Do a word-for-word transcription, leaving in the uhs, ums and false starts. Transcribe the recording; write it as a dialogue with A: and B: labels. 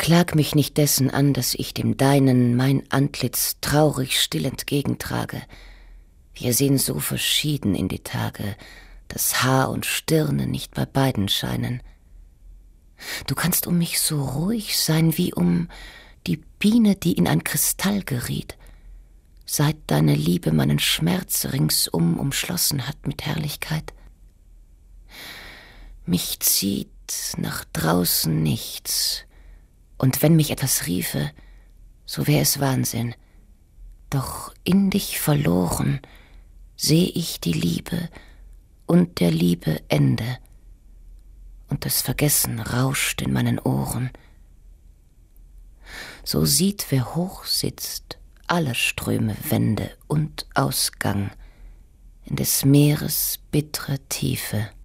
A: Klag mich nicht dessen an, dass ich dem Deinen mein Antlitz traurig still entgegentrage. Wir sehen so verschieden in die Tage, dass Haar und Stirne nicht bei beiden scheinen. Du kannst um mich so ruhig sein wie um die Biene, die in ein Kristall geriet, seit deine Liebe meinen Schmerz ringsum umschlossen hat mit Herrlichkeit. Mich zieht nach draußen nichts, und wenn mich etwas riefe, so wär es Wahnsinn. Doch in dich verloren seh ich die Liebe und der Liebe Ende, und das Vergessen rauscht in meinen Ohren. So sieht, wer hoch sitzt, alle Ströme Wende und Ausgang in des Meeres bittre Tiefe.